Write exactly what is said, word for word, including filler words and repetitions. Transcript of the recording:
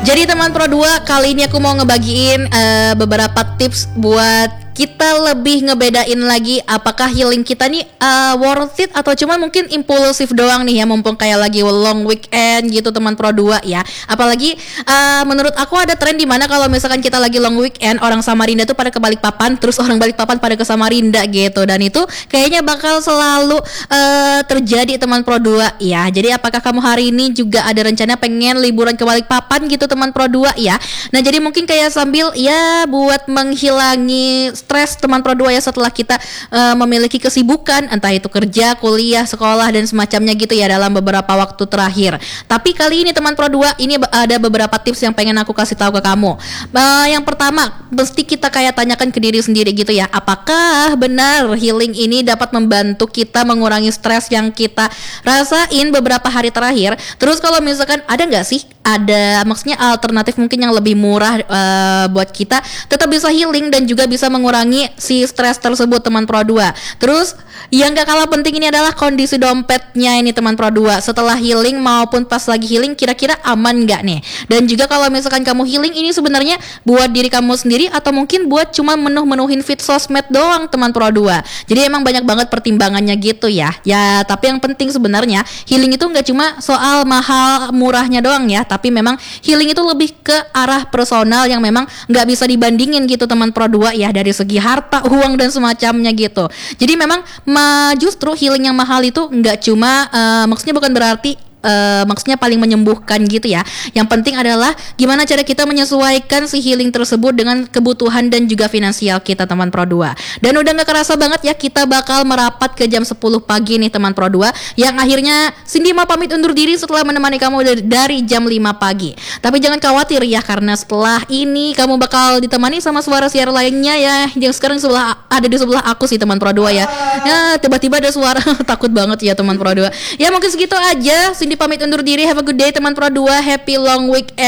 Jadi teman Pro dua, kali ini aku mau ngebagiin uh, beberapa tips buat kita lebih ngebedain lagi apakah healing kita nih uh, worth it atau cuma mungkin impulsif doang nih ya, mumpung kayak lagi long weekend gitu teman Pro dua ya. Apalagi uh, menurut aku ada tren di mana kalau misalkan kita lagi long weekend, orang Samarinda tuh pada ke Balikpapan, terus orang Balikpapan pada ke Samarinda gitu, dan itu kayaknya bakal selalu uh, terjadi teman Pro dua ya. Jadi apakah kamu hari ini juga ada rencana pengen liburan ke Balikpapan gitu teman Pro dua ya. Nah jadi mungkin kayak sambil ya buat menghilangi stres teman Pro dua ya setelah kita uh, memiliki kesibukan, entah itu kerja, kuliah, sekolah dan semacamnya gitu ya dalam beberapa waktu terakhir. Tapi kali ini teman Pro dua, ini ada beberapa tips yang pengen aku kasih tahu ke kamu. Uh, yang pertama, mesti kita kayak tanyakan ke diri sendiri gitu ya, apakah benar healing ini dapat membantu kita mengurangi stres yang kita rasain beberapa hari terakhir. Terus kalau misalkan ada nggak sih, ada maksudnya alternatif mungkin yang lebih murah uh, buat kita tetap bisa healing dan juga bisa mengurangi si stres tersebut teman Pro dua. Terus yang gak kalah penting ini adalah kondisi dompetnya ini teman Pro dua. Setelah healing maupun pas lagi healing, kira-kira aman gak nih? Dan juga kalau misalkan kamu healing ini sebenarnya buat diri kamu sendiri atau mungkin buat cuma menuh-menuhin feed sosmed doang teman Pro dua. Jadi emang banyak banget pertimbangannya gitu ya. Ya tapi yang penting sebenarnya healing itu gak cuma soal mahal murahnya doang ya, tapi memang healing itu lebih ke arah personal yang memang gak bisa dibandingin gitu teman Pro dua ya, dari segi harta, uang dan semacamnya gitu. Jadi memang ma, justru healing yang mahal itu nggak cuma uh, maksudnya bukan berarti Uh, maksudnya paling menyembuhkan gitu ya. Yang penting adalah gimana cara kita menyesuaikan si healing tersebut dengan kebutuhan dan juga finansial kita teman Pro dua. Dan udah gak kerasa banget ya, kita bakal merapat ke jam sepuluh pagi nih teman Pro dua, yang akhirnya Cindy mau pamit undur diri setelah menemani kamu dari, dari jam lima pagi. Tapi jangan khawatir ya, karena setelah ini kamu bakal ditemani sama suara siar lainnya ya, yang sekarang sebelah ada di sebelah aku sih teman Pro dua ya. Ya tiba-tiba ada suara takut banget ya teman Pro dua. Ya mungkin segitu aja, Cindy pamit undur diri. Have a good day teman Pro dua. Happy long weekend.